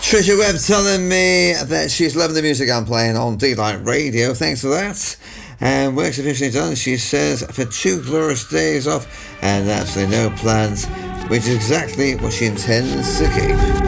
Trisha Webb telling me that she's loving the music I'm playing on D-Light Radio. Thanks for that. And work's officially done, she says, for 2 glorious days off and absolutely no plans, which is exactly what she intends to keep.